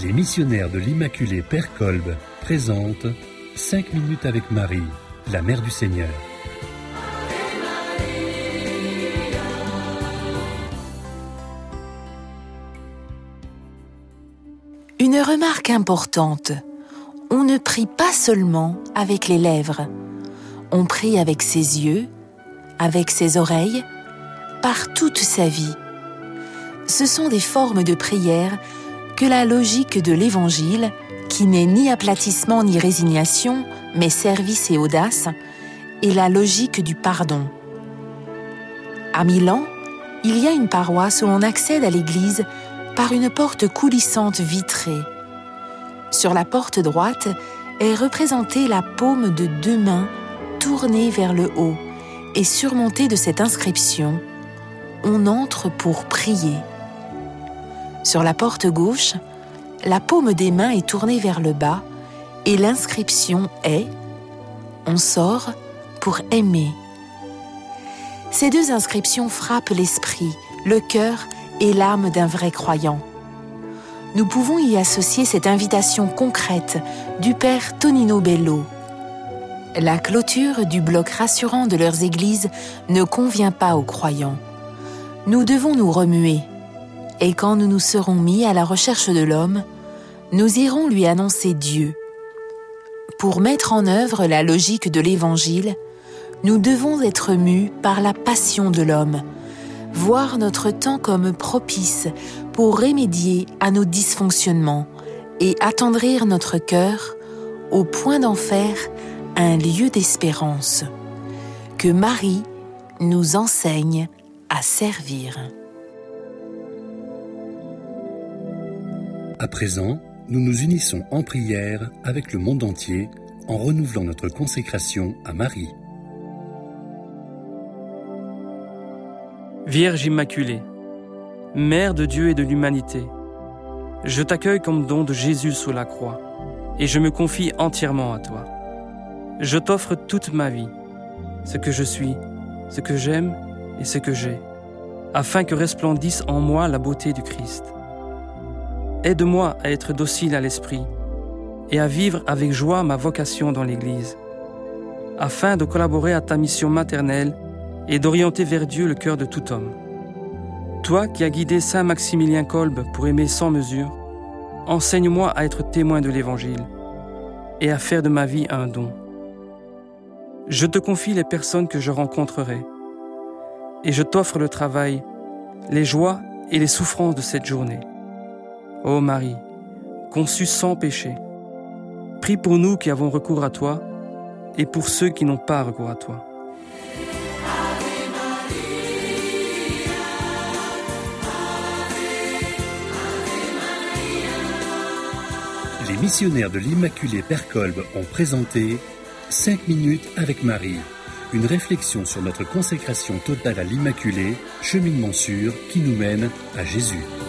Les missionnaires de l'Immaculée Père Kolb présentent 5 minutes avec Marie, la Mère du Seigneur. Une remarque importante. On ne prie pas seulement avec les lèvres. On prie avec ses yeux, avec ses oreilles, par toute sa vie. Ce sont des formes de prière que la logique de l'Évangile, qui n'est ni aplatissement ni résignation, mais service et audace, est la logique du pardon. À Milan, il y a une paroisse où l'on accède à l'église par une porte coulissante vitrée. Sur la porte droite est représentée la paume de 2 mains tournées vers le haut et surmontée de cette inscription « On entre pour prier ». Sur la porte gauche, la paume des mains est tournée vers le bas et l'inscription est « On sort pour aimer ». Ces 2 inscriptions frappent l'esprit, le cœur et l'âme d'un vrai croyant. Nous pouvons y associer cette invitation concrète du père Tonino Bello. La clôture du bloc rassurant de leurs églises ne convient pas aux croyants. Nous devons nous remuer. Et quand nous nous serons mis à la recherche de l'homme, nous irons lui annoncer Dieu. Pour mettre en œuvre la logique de l'Évangile, nous devons être mus par la passion de l'homme, voir notre temps comme propice pour remédier à nos dysfonctionnements et attendrir notre cœur au point d'en faire un lieu d'espérance. Que Marie nous enseigne à servir. À présent, nous nous unissons en prière avec le monde entier en renouvelant notre consécration à Marie. Vierge Immaculée, Mère de Dieu et de l'humanité, je t'accueille comme don de Jésus sous la croix et je me confie entièrement à toi. Je t'offre toute ma vie, ce que je suis, ce que j'aime et ce que j'ai, afin que resplendisse en moi la beauté du Christ. Aide-moi à être docile à l'esprit et à vivre avec joie ma vocation dans l'Église, afin de collaborer à ta mission maternelle et d'orienter vers Dieu le cœur de tout homme. Toi qui as guidé Saint Maximilien Kolb pour aimer sans mesure, enseigne-moi à être témoin de l'Évangile et à faire de ma vie un don. Je te confie les personnes que je rencontrerai et je t'offre le travail, les joies et les souffrances de cette journée. Ô Marie, conçue sans péché, prie pour nous qui avons recours à toi et pour ceux qui n'ont pas recours à toi. Les missionnaires de l'Immaculée Père Kolb ont présenté 5 minutes avec Marie, une réflexion sur notre consécration totale à l'Immaculée, cheminement sûr qui nous mène à Jésus.